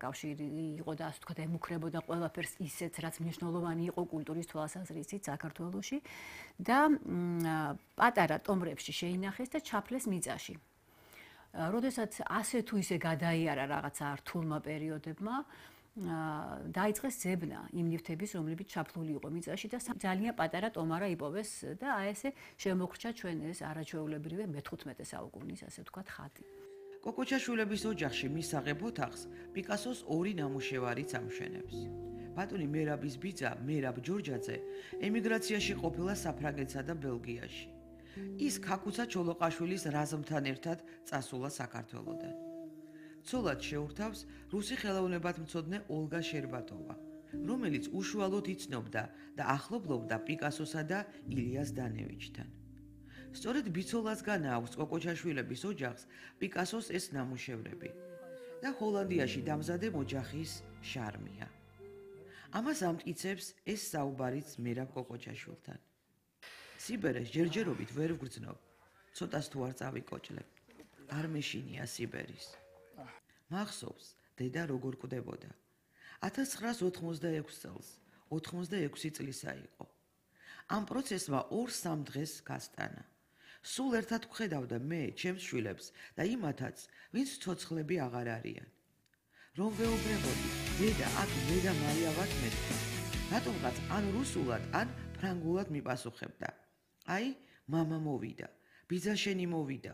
კავშირი იყო და ასე ვთქვათ, ემუქრებოდა ყველაფერს ისეც, რაც მნიშვნელოვანი იყო კულტურის თვალსაზრისით საქართველოში და პატარა ტომრებში შეინახეს და ჩაფლეს მიწაში. როდესაც ასე თუ ისე გადაიარა რაღაცა რთულმა პერიოდებმა, დაიწყეს ძებნა იმ ნივთების, რომლებიც ჩაფლული იყო მიწაში და ძალიან პატარა ტომარა იპოვეს და აი ესე შემოხრჩა ჩვენ ეს არაჩვეულებრივი მე-15 საუკუნის, ასე ვთქვათ, ხატი. კოკოჩაშვილების ოჯახში მის საღებ ოთახს პიკასოს ორი ნამუშევარიც ამშვენებს. ბატონი მერაბის ბიძა, მერაბ ჯორჯაძე, ემიგრაციაში ყოფილა საფრანგეთსა და ბელგიაში. ის ქაქუცა ჩოლოყაშვილის რაზმთან ერთად წასულა საქართველოდან. ცოლად შეურთავს რუსი ხელოვნებათმცოდნე ოლგა შერბატოვა, რომელიც უშუალოდ იცნობდა და ახლობლობდა პიკასოსა და ილიას დანევიჩთან. სწორედ ბიცოლასგან აქვს კოკოჩაშვილების ოჯახს პიკასოს ეს ნამუშევრები და ჰოლანდიაში დამზადებ ოჯახის შარმია. ამას ამტკიცებს ეს საუბარიც მერაბ კოკოჩაშვილთან. სიბერეს ჯერჯერობით ვერ ვგრძნობ, ცოტას თუ არ წავიკოჭლებ. არ მეშინია სიბერის. მახსოვს, დედა როგორ კვდებოდა. 1986 წელს, 86 წლისა იყო. ამ პროცესმა 2-3 დღეს გასტანა. სულ ერთად ვხედავდა მე, ჩემს შვილებს და იმათაც, ვინც ცოცხლები აღარ არიან. რომ ვეუბნებოდი, დედა, აქ მე და მარია ვართ მეთქი. რატომღაც ან რუსულად, ან ფრანგულად მიპასუხებდა. აი, მამა მოვიდა, ბიძაშენი მოვიდა,